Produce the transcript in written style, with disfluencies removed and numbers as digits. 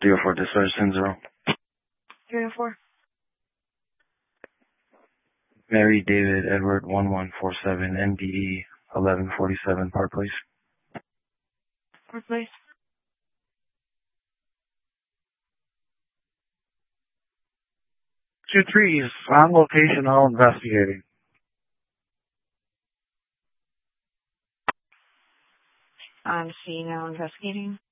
304 dispatch 10-0. 304. Mary David Edward 1147 MDE 1147 Park Place. Park Place. Two trees on location, all investigating. I'm seeing now investigating.